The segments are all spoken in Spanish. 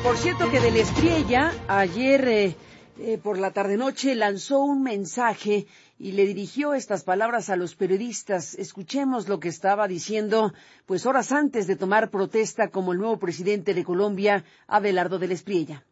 Por cierto que Del Espriella ayer por la tarde-noche lanzó un mensaje y le dirigió estas palabras a los periodistas. Escuchemos lo que estaba diciendo, pues horas antes de tomar protesta como el nuevo presidente de Colombia, Abelardo Del Espriella.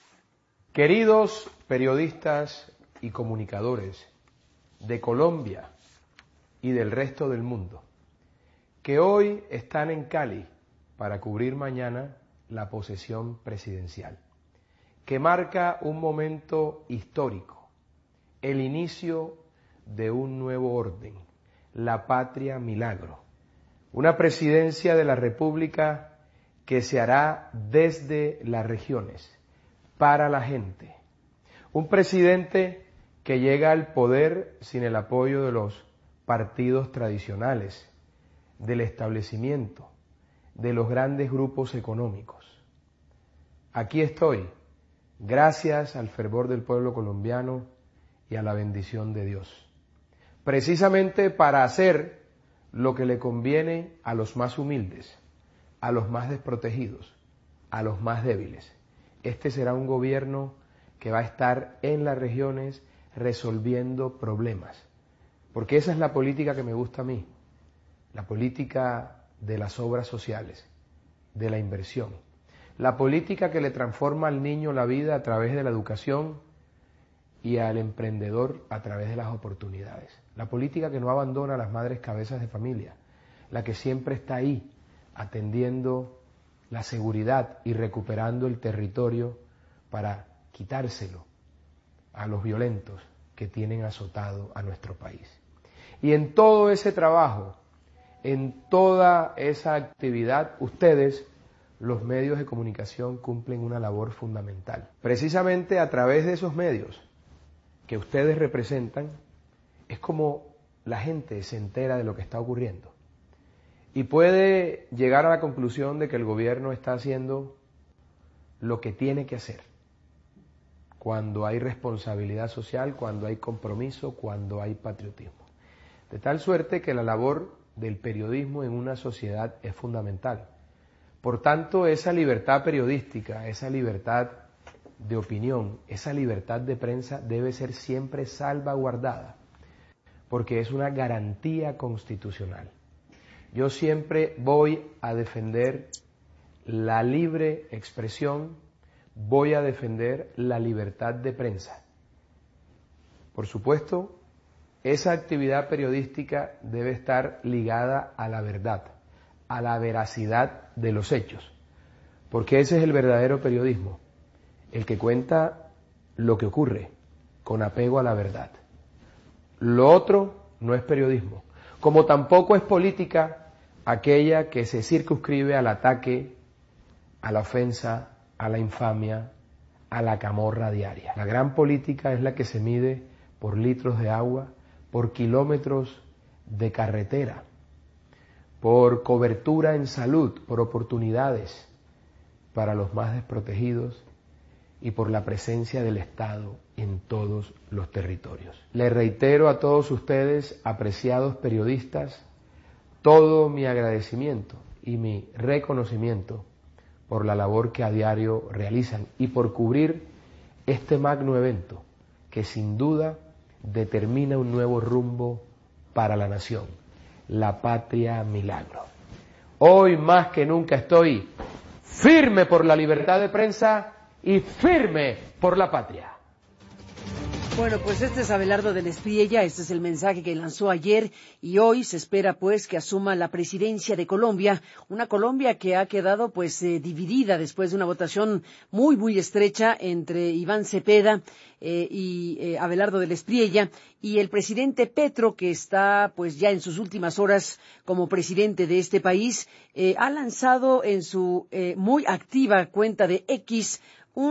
Queridos periodistas y comunicadores de Colombia y del resto del mundo, que hoy están en Cali para cubrir mañana la posesión presidencial, que marca un momento histórico, el inicio de un nuevo orden, la patria milagro, una presidencia de la República que se hará desde las regiones, para la gente, un presidente que llega al poder sin el apoyo de los partidos tradicionales, del establecimiento, de los grandes grupos económicos. Aquí estoy, gracias al fervor del pueblo colombiano y a la bendición de Dios, precisamente para hacer lo que le conviene a los más humildes, a los más desprotegidos, a los más débiles. Este será un gobierno que va a estar en las regiones resolviendo problemas, porque esa es la política que me gusta a mí, la política de las obras sociales, de la inversión, la política que le transforma al niño la vida a través de la educación y al emprendedor a través de las oportunidades, la política que no abandona a las madres cabezas de familia, la que siempre está ahí atendiendo la seguridad y recuperando el territorio para quitárselo a los violentos que tienen azotado a nuestro país. Y en todo ese trabajo, en toda esa actividad, ustedes, los medios de comunicación, cumplen una labor fundamental. Precisamente a través de esos medios que ustedes representan, es como la gente se entera de lo que está ocurriendo y puede llegar a la conclusión de que el gobierno está haciendo lo que tiene que hacer cuando hay responsabilidad social, cuando hay compromiso, cuando hay patriotismo. De tal suerte que la labor del periodismo en una sociedad es fundamental. Por tanto, esa libertad periodística, esa libertad de opinión, esa libertad de prensa debe ser siempre salvaguardada, porque es una garantía constitucional. Yo siempre voy a defender la libre expresión, voy a defender la libertad de prensa. Por supuesto, esa actividad periodística debe estar ligada a la verdad, a la veracidad de los hechos, porque ese es el verdadero periodismo, el que cuenta lo que ocurre con apego a la verdad. Lo otro no es periodismo, como tampoco es política aquella que se circunscribe al ataque, a la ofensa, a la infamia, a la camorra diaria. La gran política es la que se mide por litros de agua, por kilómetros de carretera, por cobertura en salud, por oportunidades para los más desprotegidos y por la presencia del Estado en todos los territorios. Les reitero a todos ustedes, apreciados periodistas, todo mi agradecimiento y mi reconocimiento por la labor que a diario realizan y por cubrir este magno evento que sin duda determina un nuevo rumbo para la nación, la patria milagro. Hoy más que nunca estoy firme por la libertad de prensa y firme por la patria. Bueno, pues este es Abelardo Del Espriella, este es el mensaje que lanzó ayer y hoy se espera pues que asuma la presidencia de Colombia, una Colombia que ha quedado pues dividida después de una votación muy estrecha entre Iván Cepeda y Abelardo Del Espriella y el presidente Petro, que está pues ya en sus últimas horas como presidente de este país, ha lanzado en su muy activa cuenta de X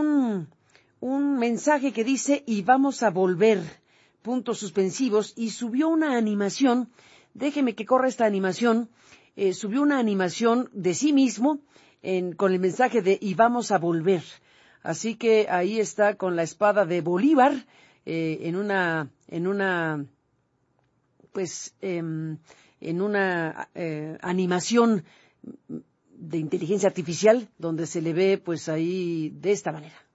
un mensaje que dice y vamos a volver, puntos suspensivos, y subió una animación, déjeme que corra esta animación, subió una animación de sí mismo con el mensaje de y vamos a volver. Así que ahí está con la espada de Bolívar en una animación inteligencia artificial, donde se le ve pues ahí de esta manera.